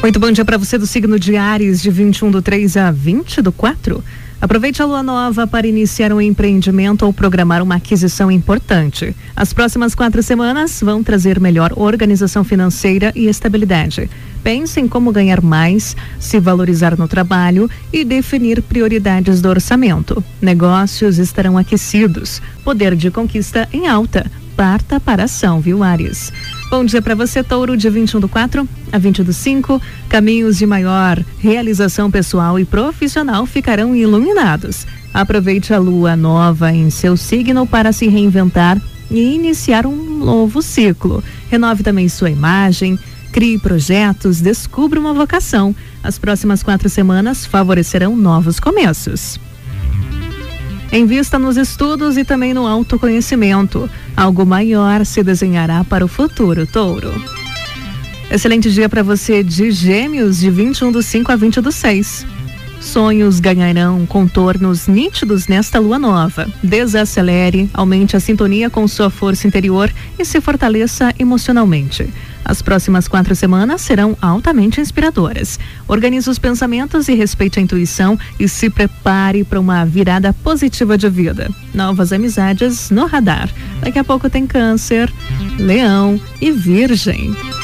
Muito bom dia para você do signo de Áries, de 21/3 a 20/4. Aproveite a lua nova para iniciar um empreendimento ou programar uma aquisição importante. As próximas 4 semanas vão trazer melhor organização financeira e estabilidade. Pense em como ganhar mais, se valorizar no trabalho e definir prioridades do orçamento. Negócios estarão aquecidos. Poder de conquista em alta. Parta para a ação, viu, Áries? Bom dia para você, Touro, de 21/4 a 20/5. Caminhos de maior realização pessoal e profissional ficarão iluminados. Aproveite a lua nova em seu signo para se reinventar e iniciar um novo ciclo. Renove também sua imagem, crie projetos, descubra uma vocação. As próximas 4 semanas favorecerão novos começos. Invista nos estudos e também no autoconhecimento. Algo maior se desenhará para o futuro, Touro. Excelente dia para você de Gêmeos, de 21/5 a 20/6. Sonhos ganharão contornos nítidos nesta lua nova. Desacelere, aumente a sintonia com sua força interior e se fortaleça emocionalmente. As próximas 4 semanas serão altamente inspiradoras. Organize os pensamentos e respeite a intuição e se prepare para uma virada positiva de vida. Novas amizades no radar. Daqui a pouco tem Câncer, Leão e Virgem.